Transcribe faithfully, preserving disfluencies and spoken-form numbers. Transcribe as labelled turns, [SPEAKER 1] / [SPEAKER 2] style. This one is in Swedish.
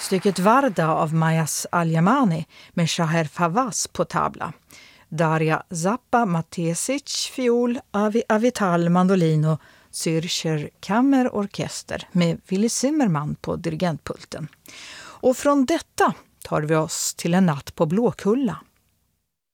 [SPEAKER 1] stycket Varda av Mayas Aljamani med Shaher Fawaz på tabla. Daria Zappa Matesic, fiol, Avi Avital, mandolin och Zürcher Kammerorkester med Willy Zimmermann på dirigentpulten. Och från detta tar vi oss till en natt på Blåkulla.